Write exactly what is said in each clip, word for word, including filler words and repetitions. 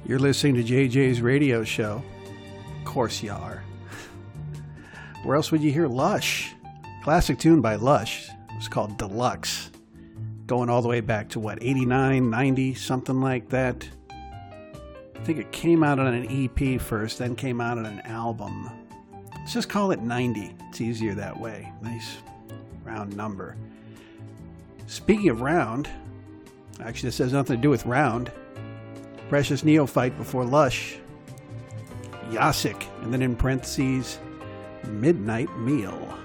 You're listening to J J's radio show. Of course you are. Where else would you hear Lush? Classic tune by Lush. It was called Deluxe. Going all the way back to what, eighty-nine, ninety, something like that. I think it came out on an E P first, then came out on an album. Let's just call it ninety. It's easier that way. Nice round number. Speaking of round, actually this has nothing to do with round. Precious Neophyte before Lush. Yasik, and then in parentheses, Midnight Meal.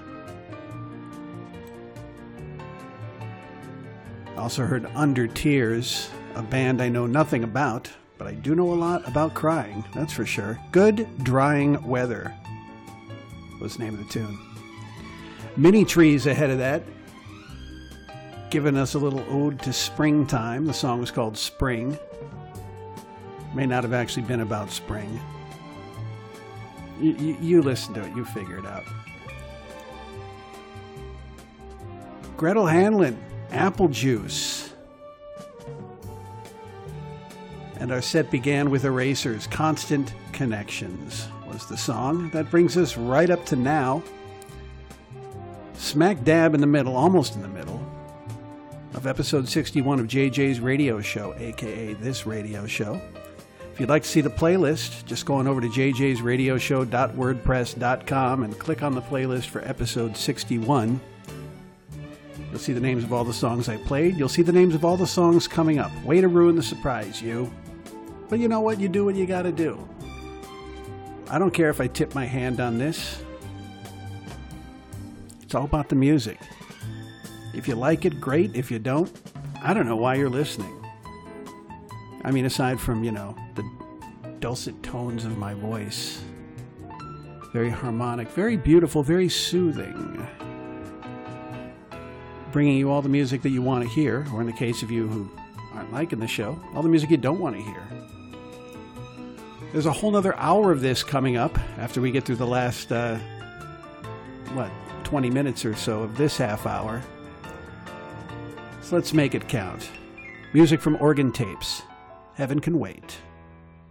Also heard Under Tears, a band I know nothing about, but I do know a lot about crying, that's for sure. Good Drying Weather was the name of the tune. Mini Trees ahead of that, giving us a little ode to springtime. The song was called Spring. May not have actually been about spring. You, you, you listen to it, you figure it out. Gretel Hanlon, Apple Juice. And our set began with Erasers, Constant Connections was the song. That brings us right up to now. Smack dab in the middle, almost in the middle, of episode sixty-one of J J's radio show, aka this radio show. If you'd like to see the playlist, just go on over to j j's radio show dot wordpress dot com and click on the playlist for episode sixty-one. You'll see the names of all the songs I played. You'll see the names of all the songs coming up. Way to ruin the surprise, you. But you know what? You do what you gotta do. I don't care if I tip my hand on this. It's all about the music. If you like it, great. If you don't, I don't know why you're listening. I mean, aside from, you know, the dulcet tones of my voice. Very harmonic, very beautiful, very soothing. Bringing you all the music that you want to hear, or in the case of you who aren't liking the show, all the music you don't want to hear. There's a whole other hour of this coming up after we get through the last, uh, what, twenty minutes or so of this half hour. So let's make it count. Music from Organ Tapes. Heaven Can Wait.